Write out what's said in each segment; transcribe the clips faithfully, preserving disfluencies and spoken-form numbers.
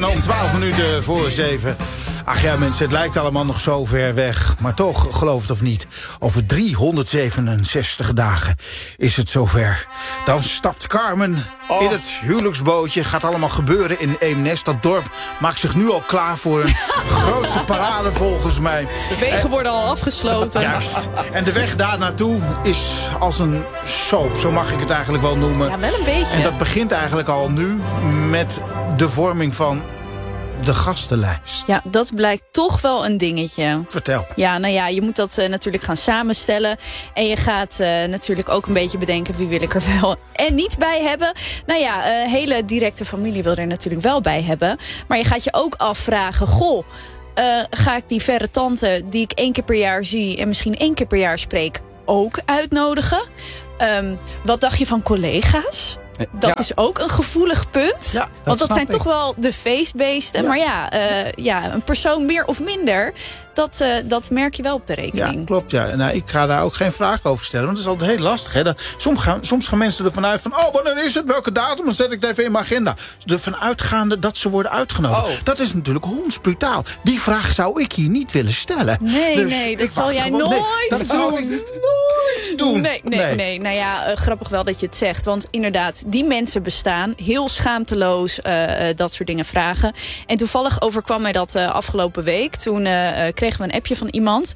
En om twaalf minuten voor zeven. Ach ja mensen, het lijkt allemaal nog zo ver weg. Maar toch, geloof het of niet, over driehonderdzevenenzestig dagen is het zover. Dan stapt Carmen oh. in het huwelijksbootje. Gaat allemaal gebeuren in Eemnes. Dat dorp maakt zich nu al klaar voor een grootste parade volgens mij. De wegen en, worden al afgesloten. Juist. En de weg daar naartoe is als een soap. Zo mag ik het eigenlijk wel noemen. Ja, wel een beetje. En dat begint eigenlijk al nu met de vorming van de gastenlijst. Ja, dat blijkt toch wel een dingetje. Vertel. Ja, nou ja, je moet dat uh, natuurlijk gaan samenstellen. En je gaat uh, natuurlijk ook een beetje bedenken wie wil ik er wel en niet bij hebben. Nou ja, uh, hele directe familie wil er natuurlijk wel bij hebben. Maar je gaat je ook afvragen, goh, uh, ga ik die verre tante die ik één keer per jaar zie en misschien één keer per jaar spreek ook uitnodigen? Um, wat dacht je van collega's? Dat ja. is ook een gevoelig punt. Ja, dat want dat zijn ik. toch wel de feestbeesten. Ja. Maar ja, uh, ja, een persoon meer of minder, dat, uh, dat merk je wel op de rekening. Ja, klopt. Ja. Nou, ik ga daar ook geen vraag over stellen. Want dat is altijd heel lastig. Hè. Dan, soms, gaan, soms gaan mensen ervan uit van, oh, wanneer is het? Welke datum? Dan zet ik het even in mijn agenda. Ervan uitgaande dat ze worden uitgenodigd. Oh. Dat is natuurlijk hondsbrutaal. Die vraag zou ik hier niet willen stellen. Nee, dus nee, dat zal jij gewoon, nooit nee, dat zou ik nooit doen. Nee, nee, nee. nee. Nou ja, uh, grappig wel dat je het zegt. Want inderdaad, die mensen bestaan. Heel schaamteloos uh, uh, dat soort dingen vragen. En toevallig overkwam mij dat uh, afgelopen week. Toen uh, kregen we een appje van iemand.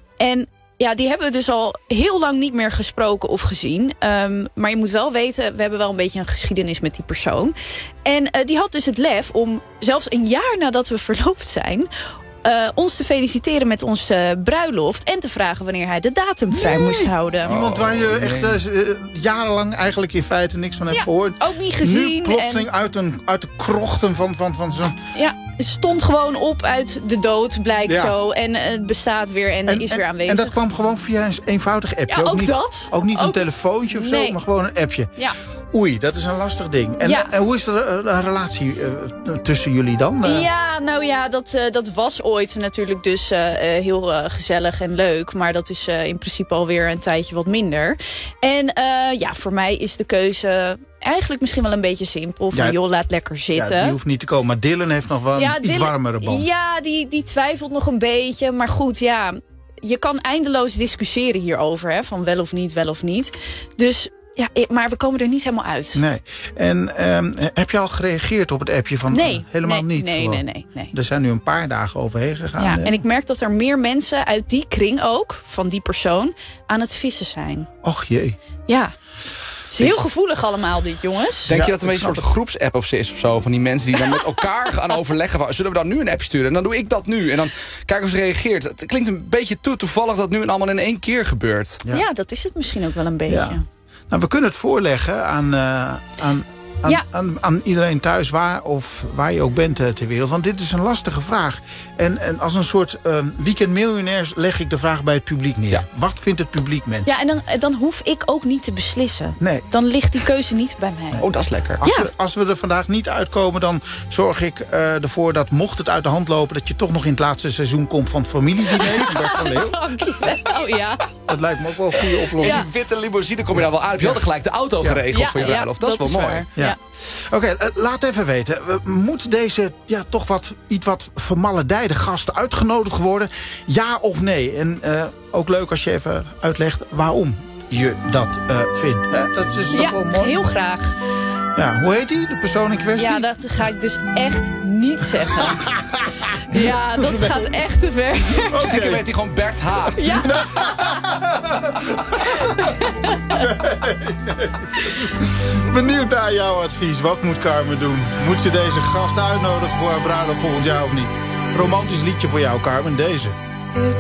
En ja, die hebben we dus al heel lang niet meer gesproken of gezien. Um, maar je moet wel weten, we hebben wel een beetje een geschiedenis met die persoon. En uh, die had dus het lef om, zelfs een jaar nadat we verloofd zijn, Uh, ons te feliciteren met onze uh, bruiloft en te vragen wanneer hij de datum vrij nee. moest houden. Iemand waar je echt uh, jarenlang eigenlijk in feite niks van hebt ja, gehoord. Ook niet gezien. Nu plotseling en uit, een, uit de krochten van, van, van zo'n... Ja, stond gewoon op uit de dood, blijkt ja. zo. En uh, het bestaat weer en, en is en, weer aanwezig. En dat kwam gewoon via een eenvoudig appje. Ja, ook, ook niet, dat. Ook niet ook, een telefoontje of zo, nee. maar gewoon een appje. Ja. Oei, dat is een lastig ding. En, ja. en hoe is de, de relatie uh, tussen jullie dan? Uh... Ja, nou ja, dat, uh, dat was ooit natuurlijk dus uh, heel uh, gezellig en leuk. Maar dat is uh, in principe alweer een tijdje wat minder. En uh, ja, voor mij is de keuze eigenlijk misschien wel een beetje simpel. Van ja, joh, laat lekker zitten. Ja, die hoeft niet te komen. Maar Dylan heeft nog wel ja, een iets Dylan, warmere band. Ja, die, die twijfelt nog een beetje. Maar goed, ja, je kan eindeloos discussiëren hierover. Hè, van wel of niet, wel of niet. Dus ja, maar we komen er niet helemaal uit. Nee. En um, heb je al gereageerd op het appje van nee, uh, helemaal nee, niet? Nee, nee, nee, nee. Er zijn nu een paar dagen overheen gegaan. Ja, hè? en ik merk dat er meer mensen uit die kring ook, van die persoon, aan het vissen zijn. Och jee. Ja. Het is heel gevoelig allemaal dit, jongens. Denk ja, je dat het een beetje een soort groepsapp of is of zo? Van die mensen die dan met elkaar gaan overleggen. Van, zullen we dan nu een app sturen? En dan doe ik dat nu. En dan kijken of ze reageert. Het klinkt een beetje te toevallig dat het nu allemaal in één keer gebeurt. Ja, ja dat is het misschien ook wel een beetje. Ja. Nou, we kunnen het voorleggen aan, uh, aan, aan, ja. aan, aan iedereen thuis, waar, of waar je ook bent uh, ter wereld. Want dit is een lastige vraag. En, en als een soort uh, weekendmiljonairs leg ik de vraag bij het publiek neer. Ja. Wat vindt het publiek, mensen? Ja, en dan, dan hoef ik ook niet te beslissen. Nee. Dan ligt die keuze niet bij mij. Nee. Oh, dat is lekker. Als, ja. we, als we er vandaag niet uitkomen, dan zorg ik uh, ervoor dat, mocht het uit de hand lopen, dat je toch nog in het laatste seizoen komt van het familiediner. Bert van Leeuw. Dank je wel, ja. Dat lijkt me ook wel een goede oplossing. Ja. Die witte limousine kom je daar wel uit. Heb je hadden gelijk de auto ja. geregeld ja, voor je ja, bruiloft. Dat, dat is wel mooi. Ja. Ja. Oké, okay, uh, laat even weten. Uh, moet deze ja, toch wat, iets wat vermaledijde gast uitgenodigd worden? Ja of nee? En uh, ook leuk als je even uitlegt waarom je dat uh, vindt. Hè? Dat is ja, toch wel mooi. Heel graag. Ja, hoe heet die, de persoon in kwestie? Ja, dat ga ik dus echt niet zeggen. Ja, dat gaat echt te ver. Okay. Stiekem heet hij gewoon Bert H. Ja. Benieuwd naar jouw advies. Wat moet Carmen doen? Moet ze deze gast uitnodigen voor haar bruiloft volgend jaar of niet? Romantisch liedje voor jou, Carmen, deze.